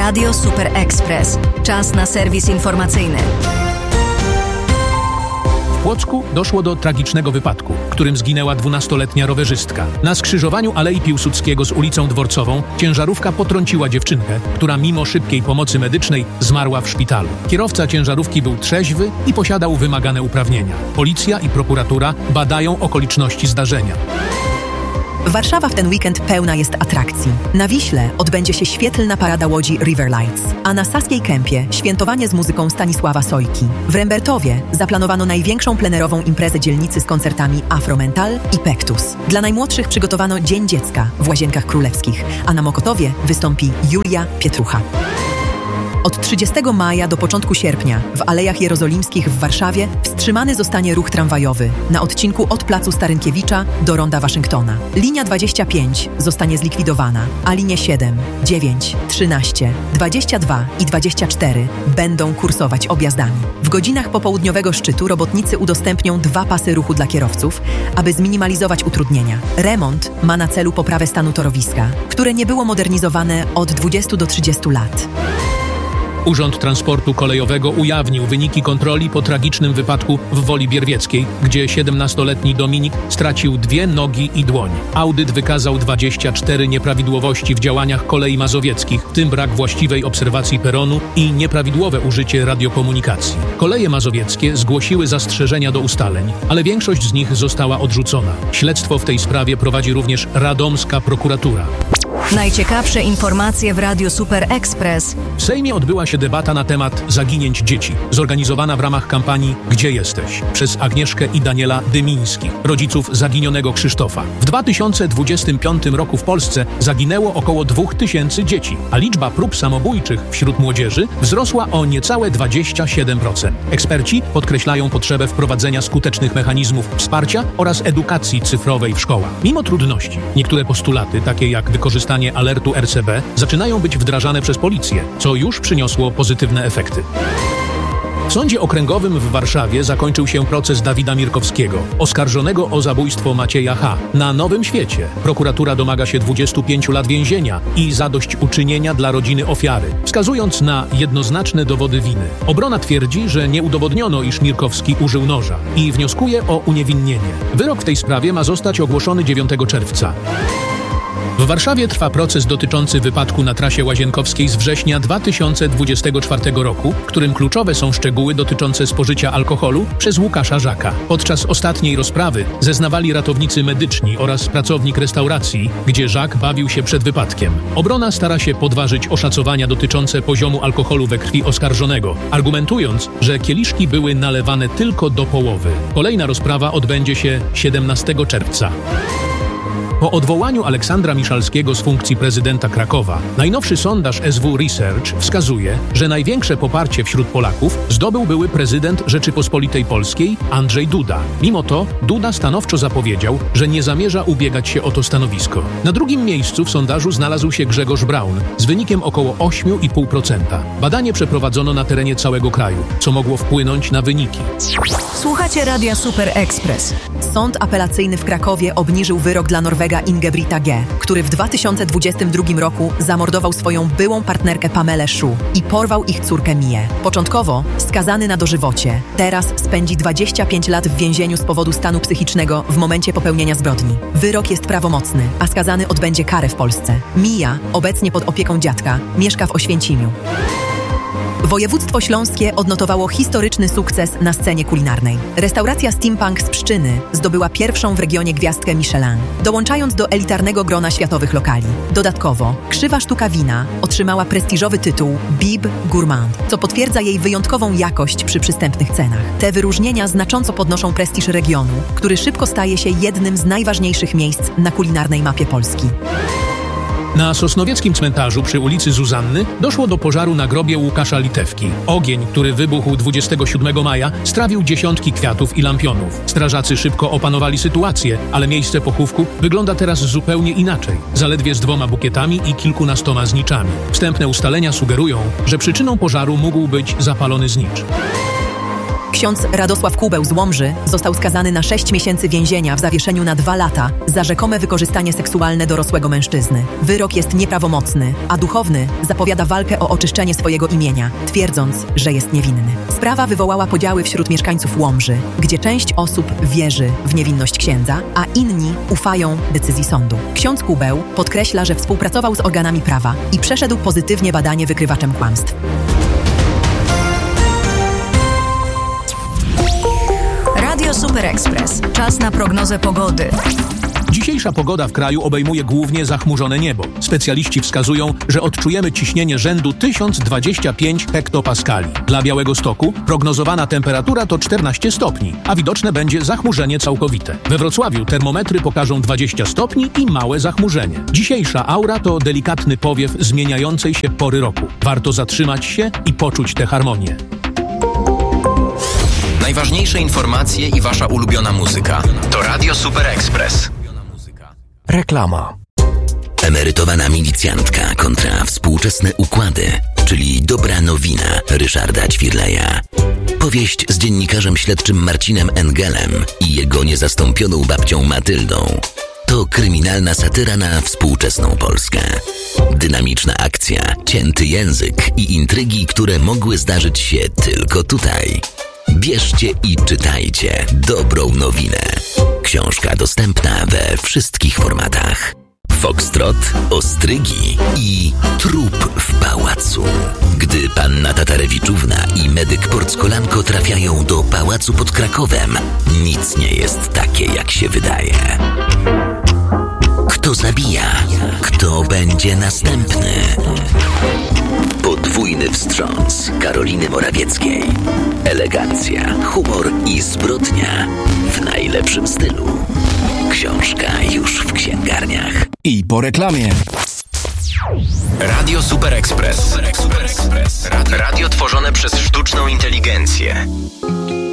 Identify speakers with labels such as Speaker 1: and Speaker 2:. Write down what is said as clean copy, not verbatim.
Speaker 1: Radio Super Express. Czas na serwis informacyjny.
Speaker 2: W Płocku doszło do tragicznego wypadku, w którym zginęła 12-letnia rowerzystka. Na skrzyżowaniu Alei Piłsudskiego z ulicą Dworcową ciężarówka potrąciła dziewczynkę, która mimo szybkiej pomocy medycznej zmarła w szpitalu. Kierowca ciężarówki był trzeźwy i posiadał wymagane uprawnienia. Policja i prokuratura badają okoliczności zdarzenia.
Speaker 3: Warszawa w ten weekend pełna jest atrakcji. Na Wiśle odbędzie się świetlna parada łodzi River Lights, a na Saskiej Kępie świętowanie z muzyką Stanisława Sojki. W Rembertowie zaplanowano największą plenerową imprezę dzielnicy z koncertami Afromental i Pektus. Dla najmłodszych przygotowano Dzień Dziecka w Łazienkach Królewskich, a na Mokotowie wystąpi Julia Pietrucha. Od 30 maja do początku sierpnia w Alejach Jerozolimskich w Warszawie wstrzymany zostanie ruch tramwajowy na odcinku od Placu Starynkiewicza do Ronda Waszyngtona. Linia 25 zostanie zlikwidowana, a linie 7, 9, 13, 22 i 24 będą kursować objazdami. W godzinach popołudniowego szczytu robotnicy udostępnią 2 pasy ruchu dla kierowców, aby zminimalizować utrudnienia. Remont ma na celu poprawę stanu torowiska, które nie było modernizowane od 20 do 30 lat.
Speaker 2: Urząd Transportu Kolejowego ujawnił wyniki kontroli po tragicznym wypadku w Woli Bierwieckiej, gdzie 17-letni Dominik stracił 2 nogi i dłoń. Audyt wykazał 24 nieprawidłowości w działaniach kolei mazowieckich, w tym brak właściwej obserwacji peronu i nieprawidłowe użycie radiokomunikacji. Koleje mazowieckie zgłosiły zastrzeżenia do ustaleń, ale większość z nich została odrzucona. Śledztwo w tej sprawie prowadzi również radomska prokuratura.
Speaker 1: Najciekawsze informacje w Radiu Super Express.
Speaker 2: W Sejmie odbyła się debata na temat zaginięć dzieci, zorganizowana w ramach kampanii Gdzie jesteś? Przez Agnieszkę i Daniela Dymińskich, rodziców zaginionego Krzysztofa. W 2025 roku w Polsce zaginęło około 2000 dzieci, a liczba prób samobójczych wśród młodzieży wzrosła o niecałe 27%. Eksperci podkreślają potrzebę wprowadzenia skutecznych mechanizmów wsparcia oraz edukacji cyfrowej w szkołach. Mimo trudności, niektóre postulaty, takie jak wykorzystanie alertu RCB, zaczynają być wdrażane przez policję, co już przyniosło pozytywne efekty. W Sądzie Okręgowym w Warszawie zakończył się proces Dawida Mirkowskiego, oskarżonego o zabójstwo Macieja H. Na Nowym Świecie prokuratura domaga się 25 lat więzienia i zadośćuczynienia dla rodziny ofiary, wskazując na jednoznaczne dowody winy. Obrona twierdzi, że nie udowodniono, iż Mirkowski użył noża i wnioskuje o uniewinnienie. Wyrok w tej sprawie ma zostać ogłoszony 9 czerwca. W Warszawie trwa proces dotyczący wypadku na trasie łazienkowskiej z września 2024 roku, w którym kluczowe są szczegóły dotyczące spożycia alkoholu przez Łukasza Żaka. Podczas ostatniej rozprawy zeznawali ratownicy medyczni oraz pracownik restauracji, gdzie Żak bawił się przed wypadkiem. Obrona stara się podważyć oszacowania dotyczące poziomu alkoholu we krwi oskarżonego, argumentując, że kieliszki były nalewane tylko do połowy. Kolejna rozprawa odbędzie się 17 czerwca. Po odwołaniu Aleksandra Miszalskiego z funkcji prezydenta Krakowa, najnowszy sondaż SW Research wskazuje, że największe poparcie wśród Polaków zdobył były prezydent Rzeczypospolitej Polskiej Andrzej Duda. Mimo to Duda stanowczo zapowiedział, że nie zamierza ubiegać się o to stanowisko. Na drugim miejscu w sondażu znalazł się Grzegorz Braun z wynikiem około 8,5%. Badanie przeprowadzono na terenie całego kraju, co mogło wpłynąć na wyniki.
Speaker 1: Słuchacie Radia Super Express.
Speaker 3: Sąd apelacyjny w Krakowie obniżył wyrok dla Norwega Ingebrigta G., który w 2022 roku zamordował swoją byłą partnerkę Pamelę Szu i porwał ich córkę Mię. Początkowo skazany na dożywocie, teraz spędzi 25 lat w więzieniu z powodu stanu psychicznego w momencie popełnienia zbrodni. Wyrok jest prawomocny, a skazany odbędzie karę w Polsce. Mija, obecnie pod opieką dziadka, mieszka w Oświęcimiu. Województwo śląskie odnotowało historyczny sukces na scenie kulinarnej. Restauracja Steampunk z Pszczyny zdobyła pierwszą w regionie gwiazdkę Michelin, dołączając do elitarnego grona światowych lokali. Dodatkowo Krzywa Sztuka Wina otrzymała prestiżowy tytuł Bib Gourmand, co potwierdza jej wyjątkową jakość przy przystępnych cenach. Te wyróżnienia znacząco podnoszą prestiż regionu, który szybko staje się jednym z najważniejszych miejsc na kulinarnej mapie Polski.
Speaker 2: Na sosnowieckim cmentarzu przy ulicy Zuzanny doszło do pożaru na grobie Łukasza Litewki. Ogień, który wybuchł 27 maja, strawił dziesiątki kwiatów i lampionów. Strażacy szybko opanowali sytuację, ale miejsce pochówku wygląda teraz zupełnie inaczej. Zaledwie z 2 bukietami i kilkunastoma zniczami. Wstępne ustalenia sugerują, że przyczyną pożaru mógł być zapalony znicz.
Speaker 3: Ksiądz Radosław Kubeł z Łomży został skazany na 6 miesięcy więzienia w zawieszeniu na 2 lata za rzekome wykorzystanie seksualne dorosłego mężczyzny. Wyrok jest nieprawomocny, a duchowny zapowiada walkę o oczyszczenie swojego imienia, twierdząc, że jest niewinny. Sprawa wywołała podziały wśród mieszkańców Łomży, gdzie część osób wierzy w niewinność księdza, a inni ufają decyzji sądu. Ksiądz Kubeł podkreśla, że współpracował z organami prawa i przeszedł pozytywnie badanie wykrywaczem kłamstw.
Speaker 1: Radio Super Express. Czas na prognozę pogody.
Speaker 2: Dzisiejsza pogoda w kraju obejmuje głównie zachmurzone niebo. Specjaliści wskazują, że odczujemy ciśnienie rzędu 1025 hektopaskali. Dla Białegostoku prognozowana temperatura to 14 stopni, a widoczne będzie zachmurzenie całkowite. We Wrocławiu termometry pokażą 20 stopni i małe zachmurzenie. Dzisiejsza aura to delikatny powiew zmieniającej się pory roku. Warto zatrzymać się i poczuć tę harmonię.
Speaker 4: Najważniejsze informacje i wasza ulubiona muzyka. To Radio Super Express.
Speaker 5: Reklama.
Speaker 6: Emerytowana milicjantka kontra współczesne układy, czyli dobra nowina Ryszarda Ćwirleja. Powieść z dziennikarzem śledczym Marcinem Engelem i jego niezastąpioną babcią Matyldą. To kryminalna satyra na współczesną Polskę. Dynamiczna akcja, cięty język i intrygi, które mogły zdarzyć się tylko tutaj. Bierzcie i czytajcie dobrą nowinę. Książka dostępna we wszystkich formatach. Foxtrot, ostrygi i trup w pałacu. Gdy panna Tatarewiczówna i medyk Porckolanko trafiają do pałacu pod Krakowem, nic nie jest takie, jak się wydaje. Kto zabija? Kto będzie następny? Podwójny wstrząs Karoliny Morawieckiej. Elegancja, humor i zbrodnia w najlepszym stylu. Książka już w księgarniach.
Speaker 5: I po reklamie.
Speaker 4: Radio Super Express. Radio tworzone przez sztuczną inteligencję.